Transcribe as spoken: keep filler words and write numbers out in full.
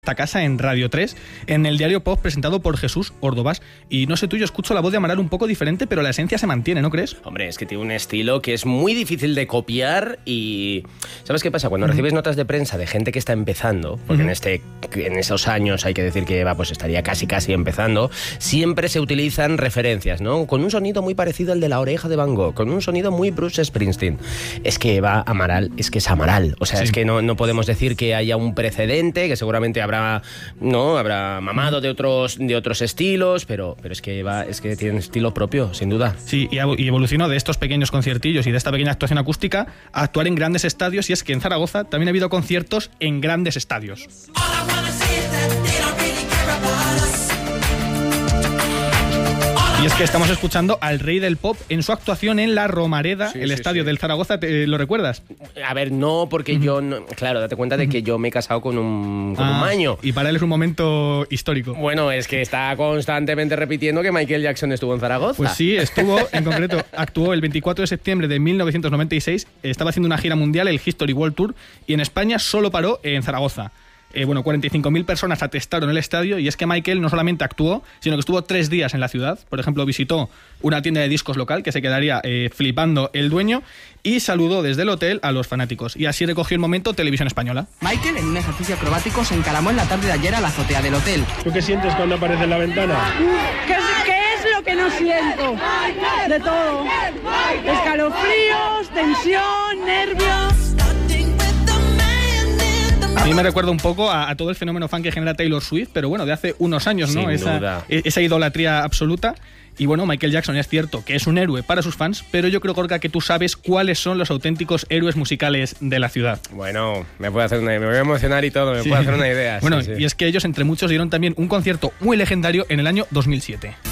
esta casa en Radio tres, en el diario Pop presentado por Jesús Ordovás. Y no sé tú, yo escucho la voz de Amaral un poco diferente, pero la esencia se mantiene, ¿no crees? Hombre, es que tiene un estilo que es muy difícil de copiar y... ¿Sabes qué pasa? Cuando uh-huh. recibes notas de prensa de gente que está empezando, porque uh-huh. en este en esos años hay que decir que Eva pues estaría casi casi empezando, siempre se utilizan referencias, ¿no? Con un sonido muy parecido al de La Oreja de Van Gogh, con un sonido muy Bruce Springsteen. Es que Eva Amaral, es que es Amaral. O sea, sí. es que no, no podemos decir que haya un precedente, que seguramente habrá Habrá, no, habrá mamado de otros, de otros estilos, pero, pero es que va, es que tiene un estilo propio, sin duda. Sí, y evolucionó de estos pequeños conciertillos y de esta pequeña actuación acústica a actuar en grandes estadios, y es que en Zaragoza también ha habido conciertos en grandes estadios. Y es que estamos escuchando al rey del pop en su actuación en La Romareda, sí, el sí, estadio sí. del Zaragoza. ¿Te, ¿Lo recuerdas? A ver, no, porque uh-huh. yo... No, claro, date cuenta de que yo me he casado con un, con ah, un maño. Y para él es un momento histórico. Bueno, es que está constantemente repitiendo que Michael Jackson estuvo en Zaragoza. Pues sí, estuvo, en concreto, actuó el veinticuatro de septiembre de mil novecientos noventa y seis, estaba haciendo una gira mundial, el History World Tour, y en España solo paró en Zaragoza. Eh, bueno, cuarenta y cinco mil personas atestaron el estadio, y es que Michael no solamente actuó, sino que estuvo tres días en la ciudad. Por ejemplo, visitó una tienda de discos local, que se quedaría eh, flipando el dueño, y saludó desde el hotel a los fanáticos. Y así recogió el momento Televisión Española. Michael, en un ejercicio acrobático, se encaramó en la tarde de ayer a la azotea del hotel. ¿Tú qué sientes cuando aparece en la ventana? ¿Qué es, qué es lo que no siento? De todo. Escalofríos, tensión, nervios... A mí me recuerda un poco a, a todo el fenómeno fan que genera Taylor Swift, pero bueno, de hace unos años, ¿no? Sin esa, duda. esa idolatría absoluta. Y bueno, Michael Jackson es cierto que es un héroe para sus fans, pero yo creo, Gorka, que tú sabes cuáles son los auténticos héroes musicales de la ciudad. Bueno, me puedo hacer una, me voy a emocionar y todo, me sí. puedo hacer una idea. Bueno, sí, sí. y es que ellos, entre muchos, dieron también un concierto muy legendario en el año dos mil siete.